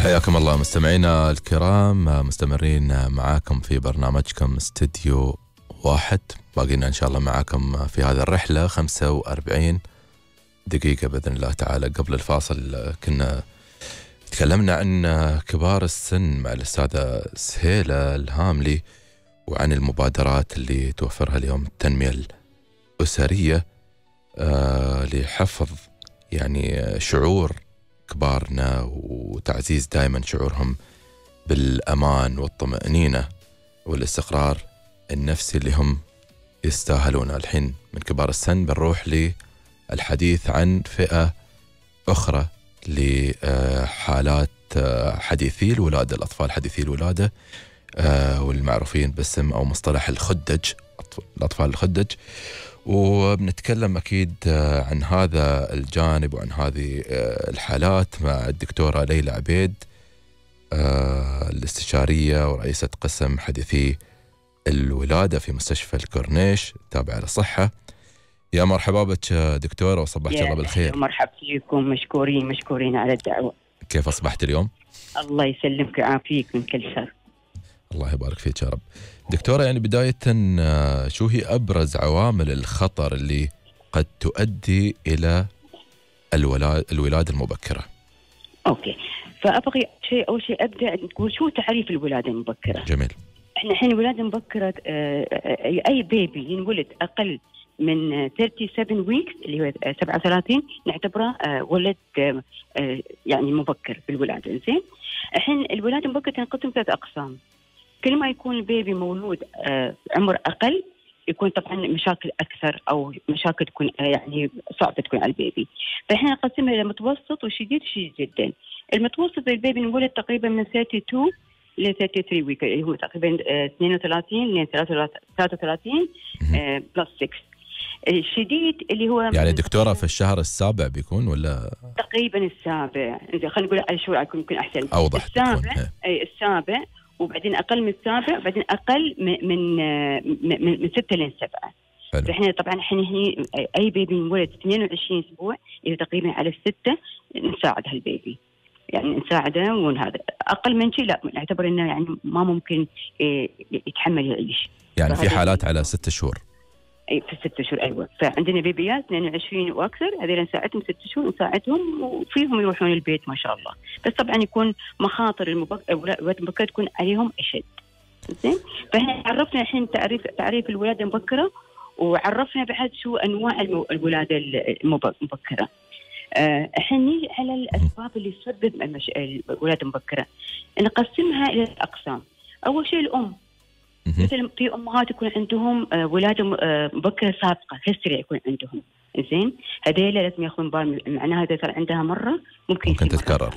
حياكم الله مستمعينا الكرام، مستمرين معاكم في برنامجكم استديو واحد. باقينا إن شاء الله معاكم في هذه الرحلة 45 دقيقة بإذن الله تعالى. قبل الفاصل كنا تكلمنا عن كبار السن مع الأستاذة سهيلة الهاملي وعن المبادرات اللي توفرها اليوم التنمية الأسرية لحفظ يعني شعور كبارنا وتعزيز دائما شعورهم بالأمان والطمأنينة والاستقرار النفسي اللي هم يستاهلونه. الحين من كبار السن بنروح للحديث عن فئة أخرى لحالات حديثي الولادة، الأطفال حديثي الولادة والمعروفين باسم أو مصطلح الخدج، الأطفال الخدج. وبنتكلم أكيد عن هذا الجانب وعن هذه الحالات مع الدكتورة ليلى عبيد، الاستشارية ورئيسة قسم حديثي الولادة في مستشفى الكورنيش التابع للصحة. يا مرحبا بك دكتورة وصبحت الله بالخير. مرحبا فيكم، مشكورين على الدعوة. كيف أصبحت اليوم؟ الله يسلمك ويعافيك من كل شر. الله يبارك فيك يا رب. دكتورة، يعني بداية شو هي أبرز عوامل الخطر اللي قد تؤدي إلى الولادة المبكرة؟ أوكي، فأبغي أول شيء أبدأ نقول شو تعريف الولادة المبكرة. جميل. إحنا الحين الولادة المبكرة أي بيبي ينولد أقل من 37 ويكس اللي هو 37 نعتبره ولد يعني مبكر في الولادة. إنزين، الحين الولادة المبكرة تنقسم 3 أقسام. كل ما يكون البيبي مولود عمر أقل يكون طبعا مشاكل أكثر أو مشاكل تكون يعني صعبة تكون على البيبي. فإحنا نقسمها إلى متوسط وشديد جدا. المتوسط البيبي نولد تقريبا من 32 ل 33 ويك، اللي هو تقريبا 32 ل 33 بلس 6. الشديد اللي هو يعني دكتورة في الشهر السابع بيكون ولا تقريبا السابع؟ خلينا نقول على شو يكون أحسن. أوضح. السابع وبعدين أقل من 7 وبعدين أقل من 6 ل 7. فإحنا طبعا هي أي بيبي يولد 22 أسبوع إذا تقريبا على 6 نساعد هالبيبي، يعني نساعده. وهذا أقل من شيء لا نعتبر إنه يعني ما ممكن يتحمل يعيش. يعني في حالات على 6 شهور. أي في 6 شهور. أيوة، فعندنا بيبيات 22 وأكثر، هذول نساعدهم 6 شهور نساعدهم وفيهم يروحون البيت ما شاء الله. بس طبعا يكون مخاطر الولادة المبكرة تكون عليهم أشد. زين، فإحنا عرفنا الحين تعريف الولادة المبكرة، وعرفنا بعد شو أنواع الولادة المبكرة. الحين نيجي على الأسباب اللي تسبب الولادة المبكرة، نقسمها إلى أقسام. أول شيء الأم، مثل في أمهات يكون عندهم ولادة مبكرة سابقة، هيستوري يكون عندهم. زين، هذيلا لازم ياخذون بالهم، معناها إذا صار عندها مرة ممكن تتكرر.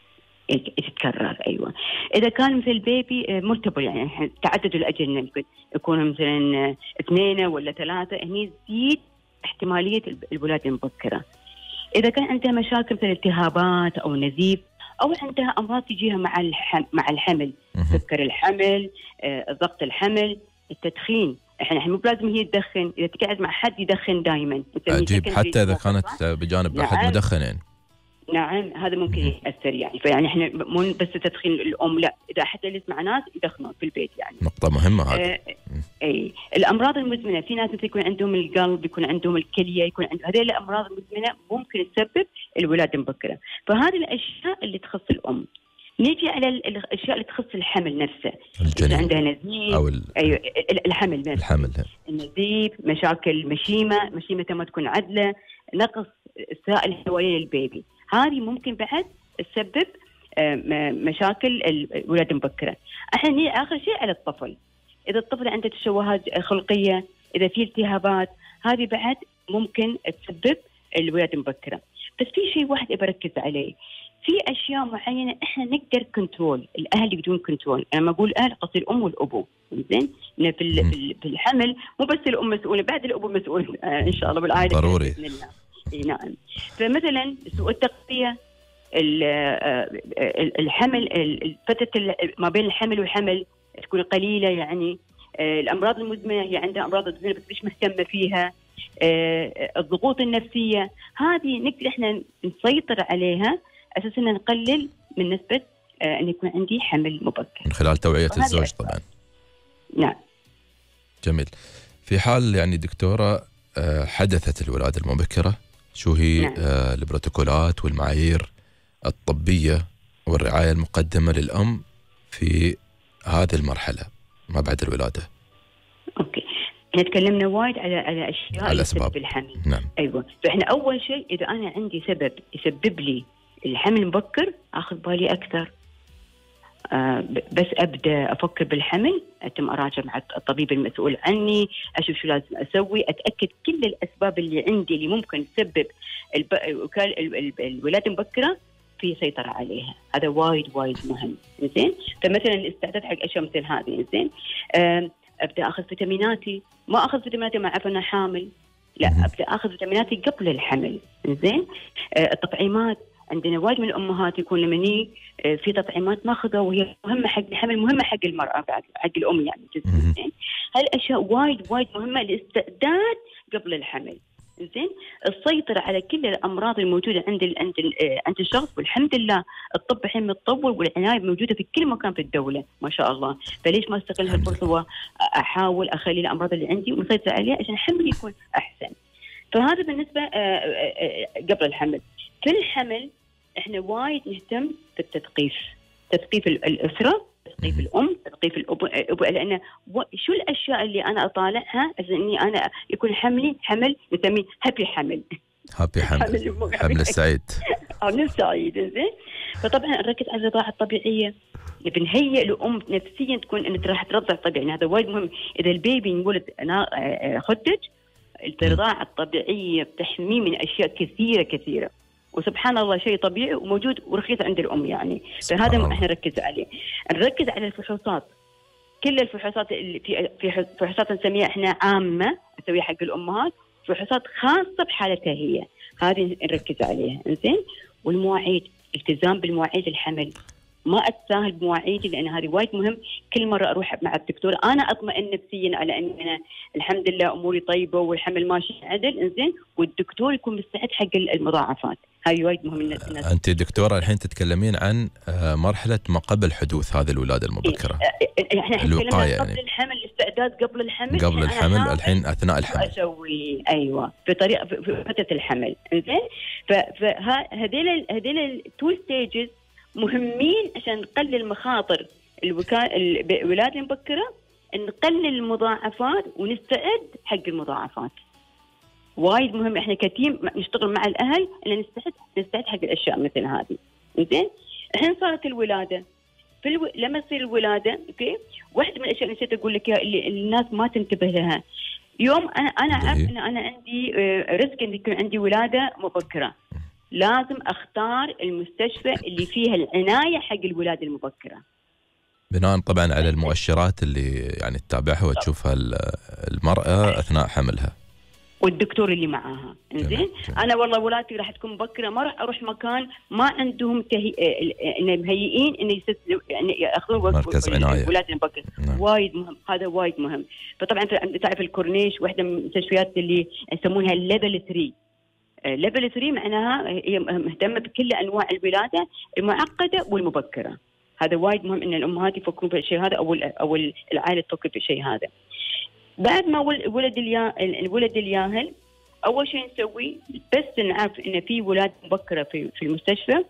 تتكرر. أيوة، إذا كان مثل البيبي مرتبط يعني تعدد الأجنة، يكون مثلا 2 ولا 3، هني تزيد احتمالية الولادة المبكرة. إذا كان عندها مشاكل مثل التهابات أو نزيف أو عندها أمراض تجيها مع الحمل، سكر الحمل، ضغط الحمل، التدخين. إحنا مو لازم هي تدخن، إذا تقعد مع حد يدخن دائما. عجيب، حتى إذا كانت بجانب أحد مدخنين. نعم، هذا ممكن يأثر يعني. فيعني إحنا مو بس تدخين الأم، لا، إذا حتى جلس مع ناس يدخنون في البيت يعني. نقطة مهمة هذه. أي الأمراض المزمنة، في ناس يكون عندهم القلب، يكون عندهم الكلية، يكون عندهم هذه الأمراض المزمنة ممكن تسبب الولادة المبكرة. فهذه الأشياء اللي تخص الأم. نيجي على الأشياء اللي تخص الحمل نفسه. إذا عندها نزيف أو أيوة الحمل نفسه، النزيف، مشاكل مشيمة ما تكون عدلة، نقص السائل حوالين البيبي، هذه ممكن بعد تسبب مشاكل الولادة المبكرة. احنا نيجي آخر شيء على الطفل. إذا الطفل عنده تشوهات خلقية، إذا في التهابات، هذه بعد ممكن تسبب الولادة المبكرة. بس في شيء واحد بركز عليه، في أشياء معينة إحنا نقدر كنترول، الأهل يقدرون كنترول. أنا ما أقول أهل، قصدي الأم والأبو. زين، في الحمل مو بس الأم مسؤولة، بعد الأبو مسؤول إن شاء الله بالعائلة ضروري. بإذن الله. نعم، فمثلا سوء التغذية، الحمل، فترة ما بين الحمل والحمل تكون قليلة يعني. الأمراض المزمنة، هي عندها أمراض مزمنة بس مش مهتمة فيها. الضغوط النفسية، هذه نقدر إحنا نسيطر عليها أساساً نقلل من نسبة أن يكون عندي حمل مبكر من خلال توعية الزوج طبعا. نعم. جميل. في حال يعني دكتورة حدثت الولادة المبكرة، شو هي نعم. البروتوكولات والمعايير الطبية والرعاية المقدمة للأم في هذه المرحلة ما بعد الولادة؟ أوكي، احنا تكلمنا وايد على أشياء على الأسباب الحمل. نعم. أيوة، فإحنا أول شيء إذا أنا عندي سبب يسبب لي الحمل المبكر أخذ بالي أكثر. بس أبدأ أفكر بالحمل أتم أراجع مع الطبيب المسؤول عني، أشوف شو لازم أسوي، أتأكد كل الأسباب اللي عندي اللي ممكن تسبب الولادة المبكرة في سيطرة عليها. هذا وايد مهم. إنزين، فمثلا الاستعداد حق أشياء مثل هذه. إنزين، أبدأ أخذ فيتاميناتي، ما أخذ فيتاميناتي مع أنا حامل، لا أبدأ أخذ فيتاميناتي قبل الحمل. إنزين، التطعيمات عندنا وايد من الأمهات يكون لما في تطعيمات ماخذها وهي مهمة حق الحمل، مهمة حق المرأة بعد، حق الأم يعني جزء. هالأشياء وايد مهمة للاستعداد قبل الحمل. زين، السيطرة على كل الأمراض الموجودة عند الشخص، والحمد لله الطب الحين متطور والعناية موجودة في كل مكان في الدولة ما شاء الله. فليش ما استغل هالفرصة وأحاول أخلي الأمراض اللي عندي ومسيطرة عليها عشان حملي يكون أحسن. فهذا بالنسبة قبل الحمل. في الحمل احنا وايد نهتم بالتثقيف، تثقيف الأسرة، تثقيف الأم، تثقيف الأب، لأن شو الأشياء اللي أنا أطالعها عشان إني أنا يكون حمل نسميه هابي حمل. حمل السعيد. حمل السعيد. زين، فطبعا نركز على الرضاعة الطبيعية، بنهيئ الأم نفسيا تكون إن راح ترضع طبيعي. هذا وايد مهم. إذا البيبي ينولد خدج، الرضاعة الطبيعية بتحميه من أشياء كثيرة، وسبحان الله شيء طبيعي وموجود ورخيص عند الأم يعني. فهذا احنا نركز عليه. نركز على الفحوصات، كل الفحوصات اللي في فحوصات نسميها احنا عامة نسويها حق الأمهات، فحوصات خاصة بحالتها هي، هذه نركز عليها. إنزين، والمواعيد، التزام بالمواعيد الحمل، ما أتساهل بمواعيدي لأن هذه وايد مهم. كل مرة أروح مع الدكتور أنا أطمئن نفسيا على أن أنا الحمد لله أموري طيبة والحمل ماشي عدل. إنزين، والدكتور يكون مستعد حق المضاعفات. هاي وايد مهم الناس. أنت دكتورة الحين تتكلمين عن مرحلة ما قبل حدوث هذه الولادة المبكرة. احنا الوقاية قبل يعني. الحمل، الاستعداد قبل الحمل. الحين أثناء الحمل أسوي أيوة في طريقة في فترة الحمل. إنزين، فهذيل التو ستيجز مهمين عشان نقلل مخاطر الولادة المبكرة، نقلل المضاعفات ونستعد حق المضاعفات. وايد مهم احنا كتيم نشتغل مع الاهل ان نستعد حق الاشياء مثل هذه. زين، الحين صارت الولاده لما تصير الولاده، اوكي، واحده من الاشياء اللي نسيت اقول لك اللي الناس ما تنتبه لها، يوم انا اعرف ان انا عندي ريسك ان يكون عندي ولاده مبكره، لازم اختار المستشفى اللي فيها العنايه حق الولاده المبكره، بناء طبعا على المؤشرات اللي يعني تتابعها وتشوفها المراه اثناء حملها، والدكتور اللي معاها. إنزين، أنا والله ولادتي راح تكون مبكرة، ما راح أروح مكان ما عندهم مهيئين إن يعني يأخذون مركز عناية الولادة المبكرة. وايد مهم، هذا وايد مهم. فطبعا تعرف الكورنيش واحدة من المستشفيات اللي يسمونها ليفل 3. ليفل 3 معناها هي مهتمة بكل أنواع الولادة المعقدة والمبكرة. هذا وايد مهم إن الأمهات يفكرون في الشيء هذا أو العائلة تفكر في الشيء هذا. بعد ما الولد الياهل، أول شيء نسوي بس نعرف إن في ولادة مبكرة في المستشفى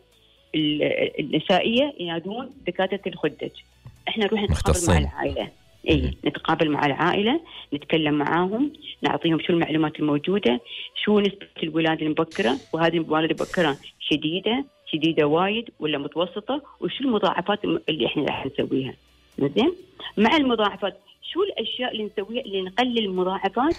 النسائية ينادون دكاترة الخدج. إحنا نروح نتقابل مع العائلة. نتقابل مع العائلة، نتكلم معاهم، نعطيهم شو المعلومات الموجودة، شو نسبة الولادة المبكرة، وهذه الولادة المبكرة شديدة وايد ولا متوسطة، وشو المضاعفات اللي إحنا راح نسويها. زين، مع المضاعفات شو الأشياء اللي نسويها اللي نقلل المضاعفات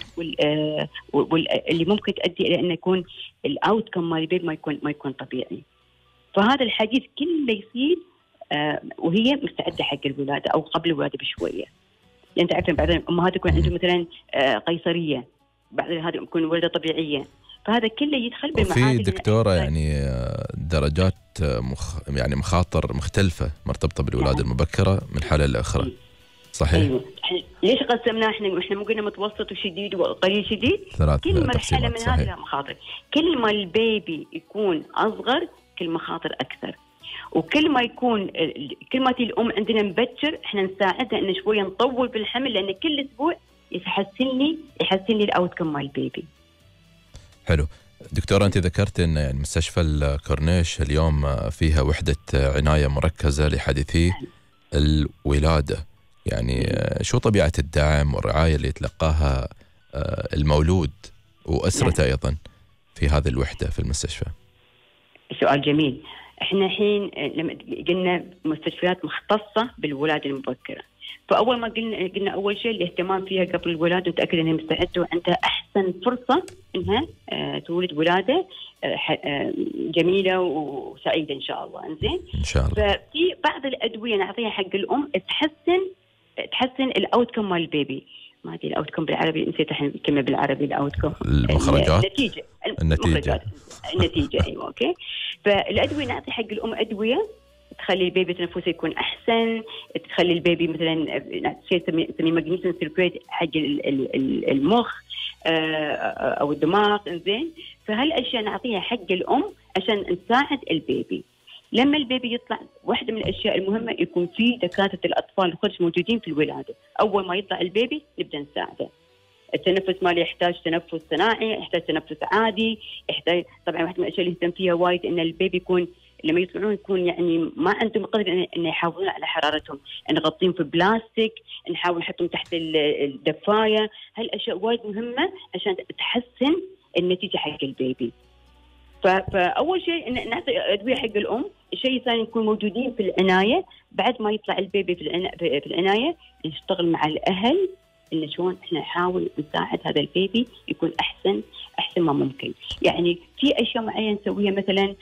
واللي ممكن تؤدي إلى أن يكون الأوتكم مال البيبي ما يكون طبيعي. فهذا الحديث كله يصير وهي مستعدة حق الولادة أو قبل الولادة بشوية. لأن تعرفين بعض الأمهات يكون عندهم مثلا قيصرية، بعض هذا يكون ولادة طبيعية، فهذا كله يدخل بالمعادل. في دكتورة يعني درجات يعني مخاطر مختلفة مرتبطة بالولادة المبكرة من حالة لأخرى. صحيح. أيوة. ليش قسمناه احنا مو قلنا متوسط وشديد وقليل شديد؟ كل مرحله من هذه لها مخاطر. كل ما البيبي يكون اصغر كل مخاطر اكثر. وكل ما يكون كل ما تي الام عندنا مبكر احنا نساعدها ان شويه نطول بالحمل، لان كل اسبوع يحسن لي الاوتكم مال البيبي. حلو دكتورة، أنت ذكرت أن يعني مستشفى الكورنيش اليوم فيها وحدة عناية مركزة لحادثي الولادة، يعني شو طبيعة الدعم والرعاية اللي يتلقاها المولود وأسرته أيضا في هذه الوحدة في المستشفى؟ سؤال جميل. احنا الحين لما قلنا مستشفيات مختصة بالولادة المبكرة، فأول ما قلنا أول شيء الاهتمام فيها قبل الولادة، نتأكد أنها مستعدة وعندها أحسن فرصة أنها تولد ولادة جميلة وسعيدة إن شاء الله. إنزين إن شاء الله. ففي بعض الأدوية نعطيها حق الأم تحسن الأوتكم مال البيبي. ما أدري الأوتكم بالعربي، نسيت الحين الكلمة بالعربي. الأوتكم المخرجات، النتيجة أيوة أوكي. فالأدوية نعطي حق الأم أدوية تخلي البيبي تنفسه يكون أحسن، تخلي البيبي مثلا شيء نسميه مغنيسيوم سلفيت حق المخ أو الدماغ. إنزين فهالأشياء نعطيها حق الأم عشان نساعد البيبي. لما البيبي يطلع، واحدة من الأشياء المهمة يكون في دكاترة الأطفال الخرج موجودين في الولادة. أول ما يطلع البيبي نبدأ نساعده. التنفس ماله يحتاج تنفس صناعي، يحتاج تنفس عادي، يحتاج طبعا واحدة من الأشياء اللي يهتم فيها وايد إن البيبي يكون لما يطلعون يكون يعني ما عندهم قدر إن يحافظون على حرارتهم، نغطيهم في بلاستيك، نحاول نحطهم تحت الدفاية. هالأشياء وايد مهمة عشان تحسن النتيجة حق البيبي. فأول شيء نعطي أدوية حق الأم. الشيء الثاني نكون موجودين في العناية بعد ما يطلع البيبي في العناية، نشتغل مع الأهل إن شلون إحنا نحاول نساعد هذا البيبي يكون أحسن ما ممكن. يعني في أشياء معينة نسويها، مثلا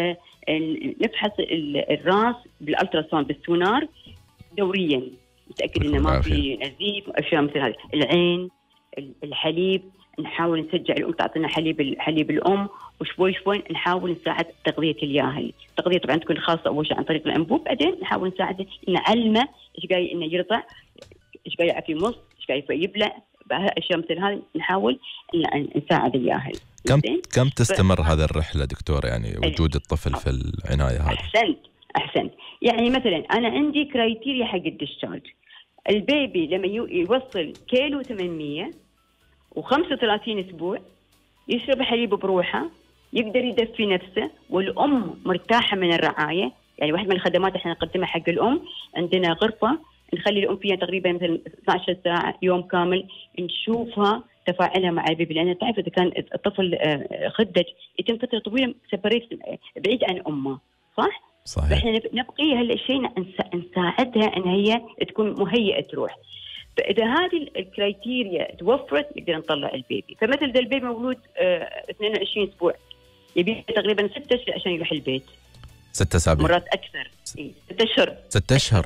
نفحص الراس بالألتراساوند بالسونار دوريا، نتأكد إنه ما في نزيف وأشياء مثل هذه. العين، الحليب، نحاول نشجع الأم تعطينا حليب الأم، وشوي شوي نحاول نساعد تغذية الياهل. التغذية طبعا تكون خاصة أول شيء عن طريق الأنبوب، بعدين نحاول نساعده نعلمه إيش جاي إنه يرضع، إيش جاي يعفي مص، إيش جاي يبلع، أشياء مثل هذه نحاول إن نساعد الياهل. كم تستمر هذه الرحلة دكتور، يعني وجود الطفل في العناية هذه؟ أحسنت. يعني مثلا أنا عندي كرايتيريا حق الديشارج. البيبي لما يوصل كيلو 800 و35 أسبوع يشرب حليب بروحه، يقدر يدفي نفسه، والأم مرتاحة من الرعاية. يعني واحدة من الخدمات احنا نقدمها حق الأم، عندنا غرفة نخلي الأم فيها تقريبا مثلا 12 ساعة يوم كامل، نشوفها تفاعلها مع البيبي، لأن تعرف إذا كان الطفل خدج يتم فترة طويلة بعيد عن أمه، صح؟ صحيح. فإحنا نبقي هالشيء نساعدها أن هي تكون مهيئة تروح. فإذا هذه الكرايتيريا توفرت نقدر نطلع البيبي. فمثل إذا البيبي مولود 22 أسبوع يبي تقريبا 6 أشهر عشان يروح البيت. 6 أسابيع مرات أكثر. 6 أشهر. 6 أشهر.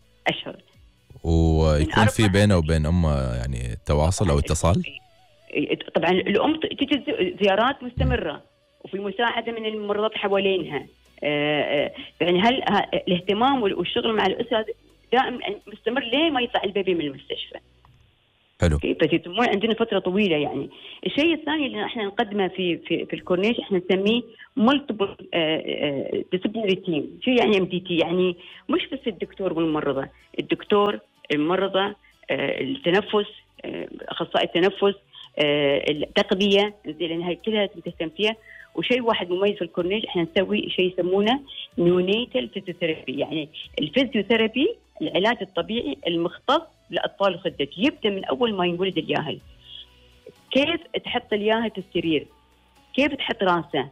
ويكون في بينه وبين أمه يعني تواصل أو اتصال؟ طبعا الأم تجي زيارات مستمرة وفي مساعدة من الممرضات حوالينها. يعني هل الاهتمام والشغل مع الأسرة دائما مستمر لين ما يطلع البيبي من المستشفى. حلو. بس يتمون عندنا فترة طويلة. يعني الشيء الثاني اللي احنا نقدمه في الكورنيش احنا نسميه ملتيبل ديسيبلينري تيم. شو يعني MDT؟ يعني مش بس الدكتور والممرضة، الدكتور، الممرضة، التنفس، أخصائي التنفس، التغذية، لأن هاي كلها تهتم فيها. وشيء واحد مميز في الكورنيش احنا نسوي شيء يسمونه نيونيتال فيزيوثيرابي. يعني الفيزيوثيرابي العلاج الطبيعي المختص لأطفال الخدج، يبدأ من أول ما ينولد الياهل. كيف تحط الياهل في السرير، كيف تحط راسه،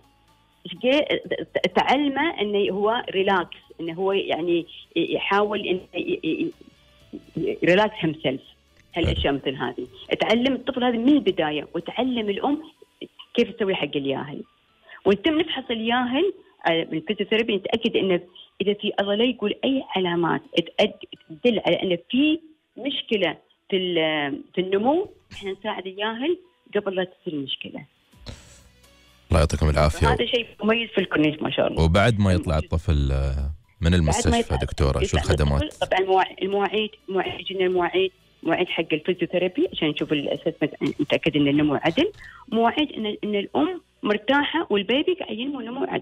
تعلمه أنه هو ريلاكس، أنه هو يعني يحاول أنه ريلاكس همسلف. هالأشياء مثل هذه تعلم الطفل هذا من البداية، وتعلم الأم كيف تسوي حق الياهل. ونتم نفحص الياهل بالفيزيوثيرابي، نتأكد أنه إذا في الله يقول أي علامات تدل على أن في مشكلة في النمو، إحنا نساعد الياهل قبل لا تصير المشكلة. الله يعطيكم العافية. هذا شيء مميز في الكورنيش ما شاء الله. وبعد ما يطلع الطفل من المستشفى دكتورة شو الخدمات؟ طبعا المواعيد مواعيد حق الفيزيوثيرابي عشان نشوف الاسسمنت نتاكد ان النمو عدل، مواعيد ان الام مرتاحه والبيبي قاعد ينمو نمو عدل.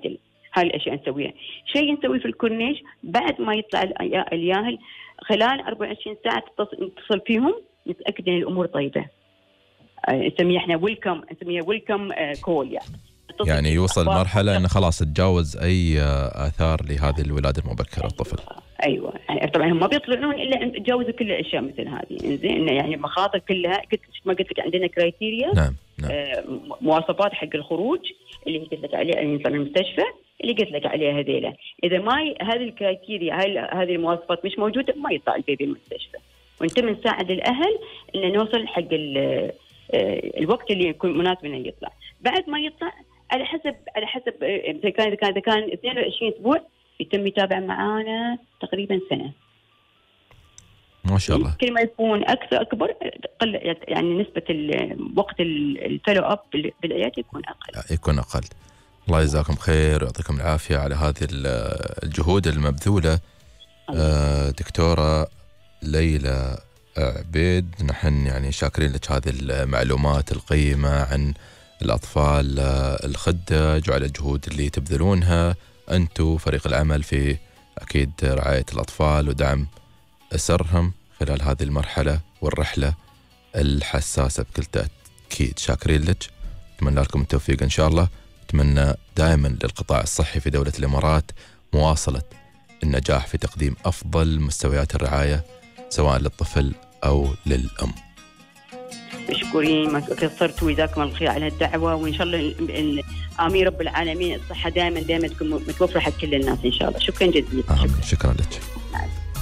هاي الأشياء نسويها. شيء نسويه في الكورنيش بعد ما يطلع الياهل خلال 24 ساعة نتصل فيهم نتأكد أن الأمور طيبة. نسميها إحنا ويلكم كول يعني يوصل مرحلة أنه خلاص تجاوز أي آثار لهذه الولادة المبكرة الطفل. أيوة طبعا هم ما بيطلعون إلا أن تجاوزوا كل الأشياا مثل هذه. إنزين يعني المخاطر كلها ما قلت لك عندنا كرايتيريا. نعم. مواصفات حق الخروج اللي قلت لك عليها اللي يطلع من المستشفى اللي قلت لك عليها هذيلا. إذا ما هذه الكرايتيريا هذه المواصفات مش موجودة ما يطلع البيبي من المستشفى. وأنت بنساعد الأهل إن نوصل حق الوقت اللي يكون مناسب إنه يطلع. بعد ما يطلع على حسب إذا كان 22 أسبوع يتم يتابع معانا تقريبا سنة. ما شاء الله. كل ما يكون أكبر يعني نسبة وقت الفولو أب بالعيادة يكون أقل. الله يجزاكم خير ويعطيكم العافية على هذه الجهود المبذولة. دكتورة ليلى عبيد، نحن يعني شاكرين لك هذه المعلومات القيمة عن الأطفال الخدج وعلى الجهود اللي تبذلونها أنتوا فريق العمل في أكيد رعاية الأطفال ودعم أسرهم خلال هذه المرحلة والرحلة الحساسة بكل تأكيد. شاكرين لك، أتمنى لكم التوفيق إن شاء الله. أتمنى دائما للقطاع الصحي في دولة الإمارات مواصلة النجاح في تقديم أفضل مستويات الرعاية سواء للطفل أو للأم. مشكورين ما قصرتوا، جزاكم الله خير على الدعوة، وإن شاء الله آمين رب العالمين الصحة دائما تكون متوفرة حق كل الناس إن شاء الله. شكرا جزيلا. شكرا لك.